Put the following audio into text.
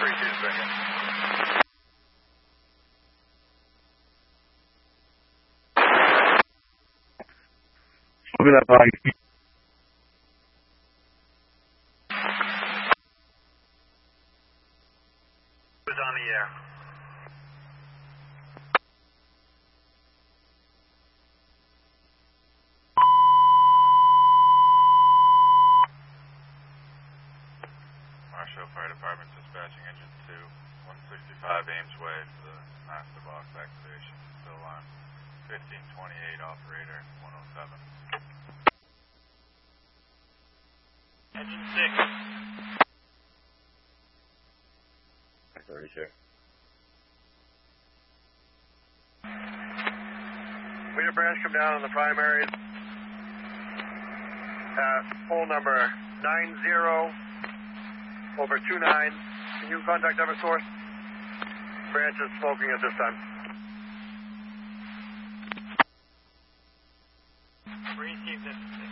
seconds. Look at that body. Who's on the air? Marshall Fire Department dispatching engine 2, 165 Ames Way for the master box activation. Still on 1528 operator 107. Engine 6. Sorry, sir. We have branch come down on the primaries. Pole number 90/29. Can you contact Eversource? Branch is smoking at this time. We received this.